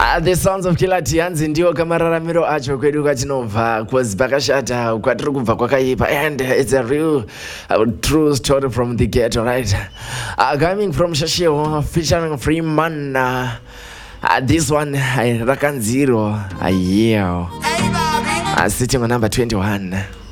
The sounds of Killer Tianzi ndio kamararamiro acho kwedu kwatinobva kwazibakashata kwatiri kubva kwakaipa, and it's a real true story from the ghetto, right? Coming from Shashio featuring Freeman. This one Rakanziro, yeah, sitting on number 21.